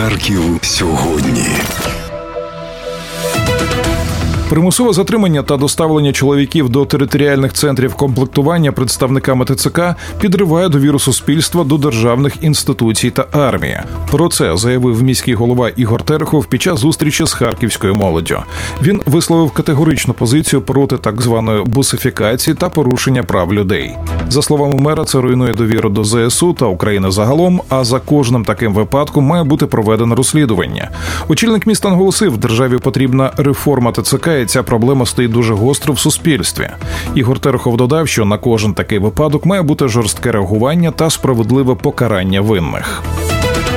Харків сьогодні. Примусове затримання та доставлення чоловіків до територіальних центрів комплектування представниками ТЦК підриває довіру суспільства до державних інституцій та армії. Про це заявив міський голова Ігор Терехов під час зустрічі з харківською молоддю. Він висловив категоричну позицію проти так званої бусифікації та порушення прав людей. За словами мера, це руйнує довіру до ЗСУ та України загалом, а за кожним таким випадком має бути проведено розслідування. Очільник міста наголосив, державі потрібна реформа ТЦК, і ця проблема стоїть дуже гостро в суспільстві. Ігор Терехов додав, що на кожен такий випадок має бути жорстке реагування та справедливе покарання винних.